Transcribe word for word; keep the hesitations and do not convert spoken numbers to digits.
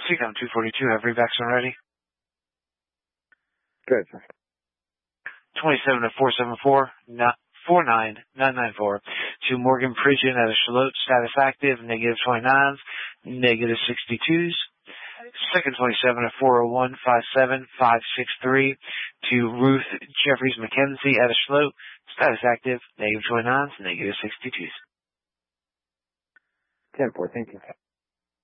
Seacom two forty-two, have rebacks on ready. Good, sir. twenty-seven to four seven four, four nine nine nine four. To Morgan Pridgeon at a Charlotte, status active, negative twenty-nines, negative sixty-twos. Second twenty-seven to four oh one five seven five six three. To Ruth Jeffries McKenzie at a Charlotte, status active, negative twenty-nines, negative sixty-twos. ten four, thank you.